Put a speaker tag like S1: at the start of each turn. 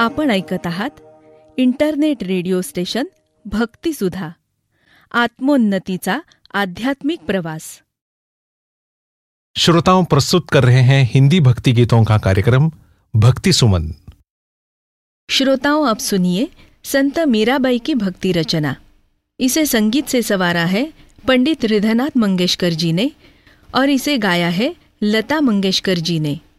S1: आपण ऐकत आहात इंटरनेट रेडिओ स्टेशन भक्तिसुधा, आत्मोन्नतीचा आध्यात्मिक प्रवास।
S2: श्रोताओं, प्रस्तुत कर रहे हैं हिंदी भक्ति गीतों का कार्यक्रम भक्ति सुमन।
S1: श्रोताओं, अब सुनिए संत मीराबाई की भक्ति रचना। इसे संगीत से संवारा है पंडित हृदयनाथ मंगेशकर जी ने और इसे गाया है लता मंगेशकर जी ने।